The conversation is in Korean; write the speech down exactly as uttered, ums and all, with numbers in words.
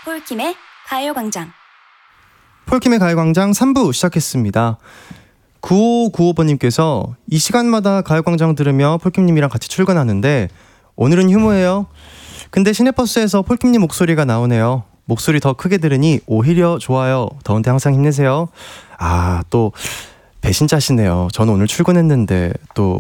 폴킴의 가요광장. 폴킴의 가요광장 삼 부 시작했습니다. 구오구오 번님께서 이 시간마다 가요광장 들으며 폴킴님이랑 같이 출근하는데 오늘은 휴무예요. 근데 시내버스에서 폴킴님 목소리가 나오네요. 목소리 더 크게 들으니 오히려 좋아요. 더운데 항상 힘내세요. 아, 또 배신자시네요. 저는 오늘 출근했는데 또